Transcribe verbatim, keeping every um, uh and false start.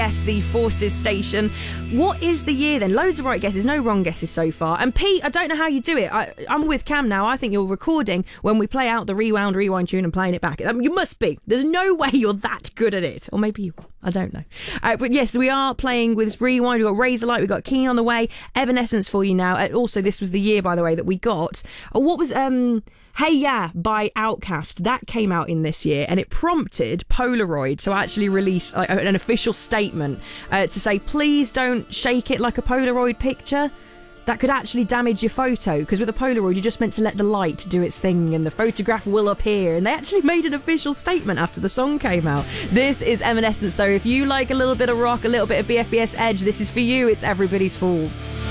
Yes, the Forces station. What is the year then? Loads of right guesses, no wrong guesses so far. And Pete, I don't know how you do it. I, I'm with Cam now. I think you're recording when we play out the rewound, rewind tune and playing it back. Um, you must be. There's no way you're that good at it. Or maybe you are. I don't know. Uh, but yes, we are playing with this rewind. We've got Razorlight, we've got Keen on the way, Evanescence for you now. And also, this was the year, by the way, that we got. Uh, what was... um? Hey Ya by Outkast, that came out in this year, and it prompted Polaroid to actually release uh, an official statement uh, to say, please don't shake it like a Polaroid picture. That could actually damage your photo, because with a Polaroid you're just meant to let the light do its thing and the photograph will appear, and they actually made an official statement after the song came out. This is Evanescence though. If you like a little bit of rock, a little bit of B F B S edge, this is for you. It's Everybody's Fool.